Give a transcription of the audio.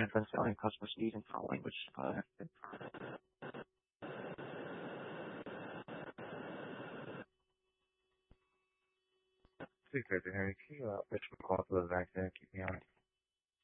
and then selling customers' needs and following, which Please, Harry, can you pitch a call to the vaccine? Keep me on it.